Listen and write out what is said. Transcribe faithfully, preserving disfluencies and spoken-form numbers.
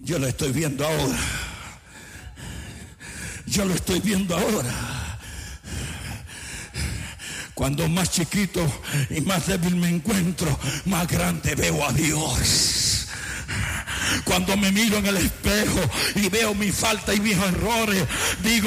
Yo lo estoy viendo ahora. Yo lo estoy viendo ahora. Cuando más chiquito y más débil me encuentro, más grande veo a Dios. Cuando me miro en el espejo y veo mi falta y mis errores, digo,